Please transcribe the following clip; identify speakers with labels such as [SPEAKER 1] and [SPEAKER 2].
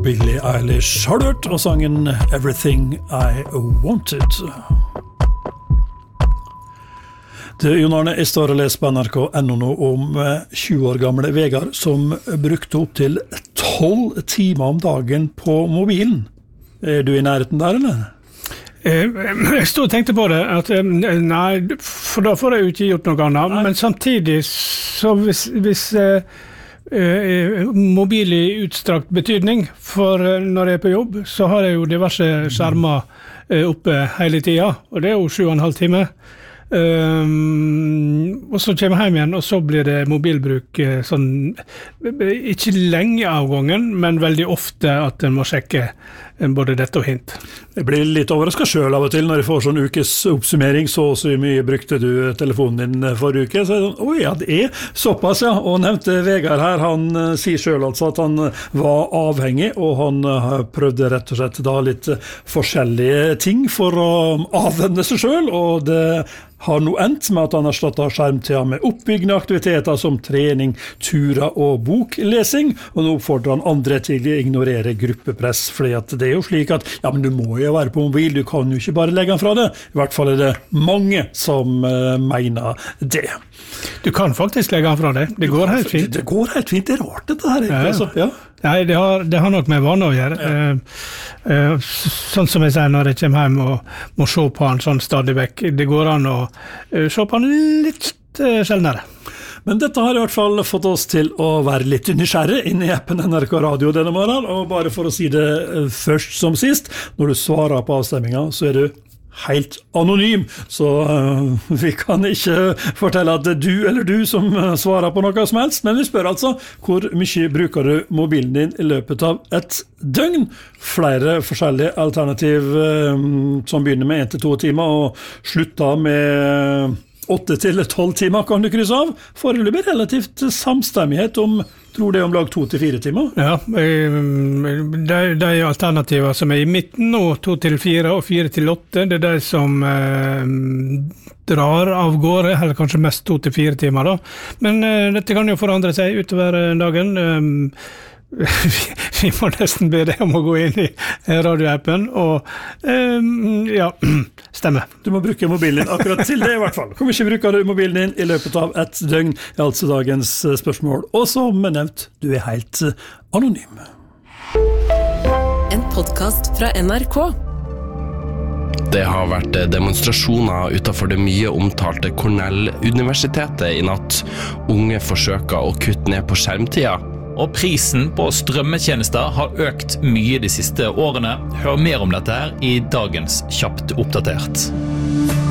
[SPEAKER 1] Billie Eilish har du hørt, og sangen Everything I Wanted. Jon Arne, jeg står og leser på NRK.no nå om 20 år gamle Vegard som brukte opp til 12 timer om dagen på mobilen. Du I nærheten der, eller?
[SPEAKER 2] Jeg stod og tenkte på det, at nei, for da får jeg jo ikke gjort noe annet, men samtidig, så hvis mobil I utstrakt betydning, for når jeg på jobb, så har jeg jo diverse skjermer oppe hele tiden, og det jo 7,5 timer. Og så kommer jeg hjem igjen, og så blir det mobilbruk sånn, ikke lenge av gangen, men veldig ofte at en må sjekke både dette og hint.
[SPEAKER 1] Jeg blir litt overrasket selv av og til når jeg får sånn ukes oppsummering, så mye brukte du telefonen din forrige uke, så sånn, ja, det såpass, ja, og nevnte Vegard her, han sier selv altså at han var avhengig, og han prøvde rett og slett da litt forskjellige ting for å avvenne seg selv, og det har nå endt med at han erstattet skjermtida med oppbyggende aktiviteter som trening, turer og boklesing, og nå oppfordrer han andre til å ignorere gruppepress, fordi at det jo slik at, ja, men du må jo være på mobil, du kan jo ikke bare legge den fra det. I hvert fall det mange som mener det.
[SPEAKER 2] Du kan faktisk legge den fra det. Det går helt fint.
[SPEAKER 1] Det går helt fint, det rart dette her.
[SPEAKER 2] Ja.
[SPEAKER 1] Altså, ja.
[SPEAKER 2] Nei, det har nok med vane å gjøre. Sånn som jeg sier når jeg kommer hjem og må se på han sånn stadig vekk. Det går an å se på han litt sjeldnere.
[SPEAKER 1] Men dette har I hvert fall fått oss til å være litt nysgjerrig inne I appen NRK Radio denne morgenen, og bare for å si det først som sist, når du svarer på avstemningen, så du helt anonym, så vi kan ikke fortelle at det du eller du som svarer på noe som helst, men vi spør altså, hvor mye bruker du mobilen din I løpet av et døgn? Flere forskjellige alternativ som begynner med 1 til 2 timer og slutter med 8 til 12 timer kan du krysse av. Foreløpig relativt samstemmighet tror det om lag 2 til 4 timer.
[SPEAKER 2] Ja, de alternativer som I midten nå, 2 til 4 og 4 til 8, det de som drar av gårde, eller kanskje mest 2 til 4 timer da. Men dette kan jo forandre seg utover dagen. Vi må nesten be deg om å gå inn I radioappen og ja, stemme.
[SPEAKER 1] Du må bruke mobilen din akkurat til det I hvert fall. Hvor mye bruker du mobilen din I løpet av et døgn? Altså dagens spørsmål. Og som nevnt, du helt anonym.
[SPEAKER 3] En podcast fra NRK.
[SPEAKER 4] Det har vært demonstrasjoner utenfor det mye omtalte Cornell-universitetet I natt. Unge forsøker å kutte ned på skjermtida.
[SPEAKER 5] Og prisen på strømmetjenester har økt mye de siste årene. Hør mer om dette her I dagens Kjapt oppdatert.